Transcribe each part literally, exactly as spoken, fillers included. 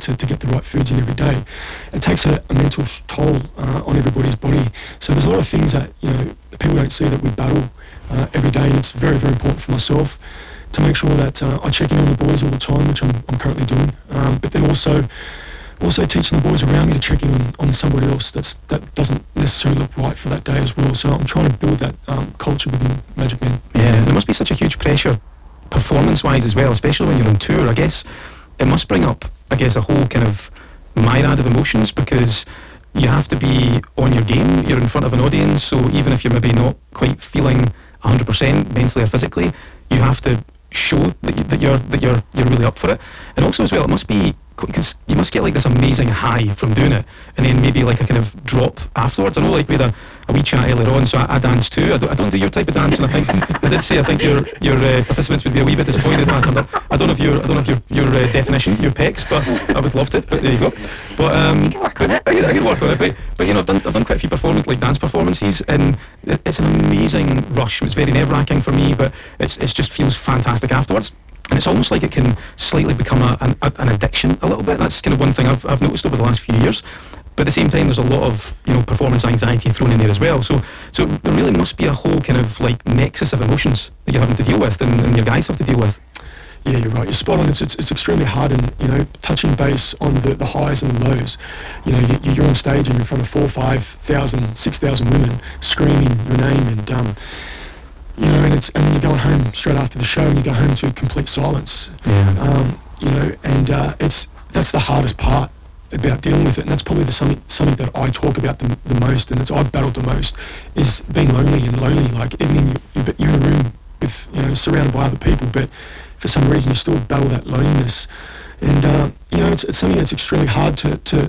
to, to get the right foods in every day. It takes a, a mental toll uh, on everybody's body. So there's a lot of things that, you know, people don't see that we battle uh, every day, and it's very, very important for myself to make sure that uh, I check in on the boys all the time, which I'm, I'm currently doing. Um, but then also, also teaching the boys around me to check in on, on somebody else that's that doesn't necessarily look right for that day as well. So I'm trying to build that um, culture within Magic Men. Yeah, there must be such a huge pressure, performance-wise as well, especially when you're on tour. I guess it must bring up, I guess, a whole kind of myriad of emotions, because you have to be on your game. You're in front of an audience, so even if you're maybe not quite feeling one hundred percent mentally or physically, you have to show that, you, that you're that you're you're really up for it. And also as well, it must be, because you must get like this amazing high from doing it, and then maybe like a kind of drop afterwards. I know, like we had a, a wee chat earlier on, so I, I dance too. I don't, I don't do your type of dance, and I think I did say I think your your uh, participants would be a wee bit disappointed if I turned up. I don't know if your I don't know if your your uh, definition, your pecs, but I would love to. But there you go. But um, you can work on it. I can, I can work on it. But, but you know, I've done I've done quite a few performance like dance performances, and it, it's an amazing rush. It's very nerve wracking for me, but it's it's just feels fantastic afterwards. And it's almost like it can slightly become a, an, a, an addiction a little bit. That's kind of one thing I've, I've noticed over the last few years. But at the same time, there's a lot of, you know, performance anxiety thrown in there as well. So so there really must be a whole kind of like nexus of emotions that you're having to deal with, and, and your guys have to deal with. Yeah, you're right. You're spot on. It's it's, it's extremely hard, and you know, touching base on the, the highs and the lows. You know, you, you're on stage and you're in front of four, five thousand, six thousand women screaming your name, and um, you know, and it's and then you're going home straight after the show, and you go home to complete silence. Yeah. Um, you know, and uh, it's that's the hardest part about dealing with it, and that's probably the something something that I talk about the, the most, and it's I've battled the most, is being lonely and lonely. Like even in you, you're in a room with, you know, surrounded by other people, but for some reason you still battle that loneliness, and uh, you know, it's, it's something that's extremely hard to to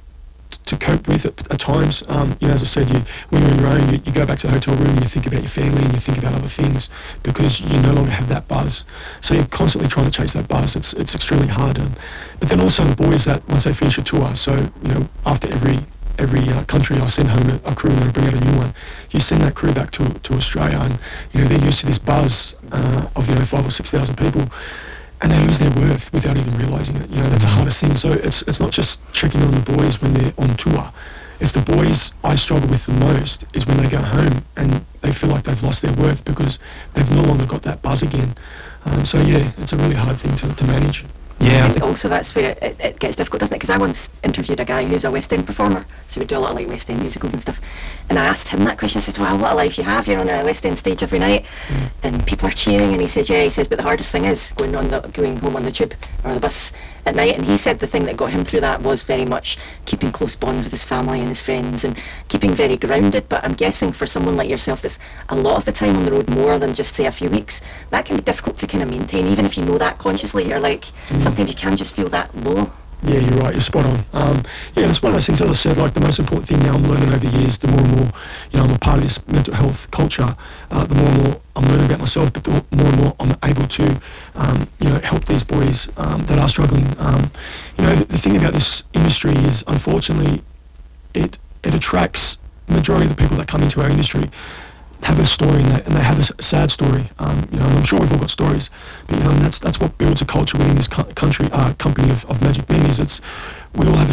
to cope with at, at times. Um, you know, as I said, you when you're on your own, you, you go back to the hotel room and you think about your family and you think about other things, because you no longer have that buzz. So you're constantly trying to chase that buzz. It's it's extremely hard. Um, but then also the boys that once they finish a tour, so you know, after every every uh, country I send home a, a crew and I bring out a new one. You send that crew back to to Australia, and you know, they're used to this buzz uh, of, you know, five or six thousand people. And they lose their worth without even realising it. You know, that's the hardest thing. So it's it's not just checking on the boys when they're on tour. It's the boys I struggle with the most is when they go home and they feel like they've lost their worth because they've no longer got that buzz again. Um, so yeah, it's a really hard thing to, to manage. Yeah, I think also that's where it, it, it gets difficult, doesn't it? Because I once interviewed a guy who's a West End performer, so we do a lot of like West End musicals and stuff. And I asked him that question. I said, "Well, what a life you have! You're on a West End stage every night, mm. and people are cheering." And he said, "Yeah." He says, "But the hardest thing is going on the going home on the tube or the bus at night." And he said the thing that got him through that was very much keeping close bonds with his family and his friends and keeping very grounded. But I'm guessing for someone like yourself that's a lot of the time on the road, more than just say a few weeks, that can be difficult to kind of maintain, even if you know that consciously. You're like, mm. sometimes you can just feel that low. Yeah, you're right, you're spot on. Um, yeah, it's one of those things that I said, like the most important thing now I'm learning over the years, the more and more, you know, I'm a part of this mental health culture, uh, the more and more I'm learning about myself, but the more and more I'm able to, um, you know, help these boys um, that are struggling. Um, you know, the, the thing about this industry is, unfortunately, it it attracts the majority of the people that come into our industry have a story, and they, and they have a s- sad story. Um, you know, and I'm sure we've all got stories, but you know, and that's that's what builds a culture within this co- country, uh, company of, of Magic Men. Is it's we all have a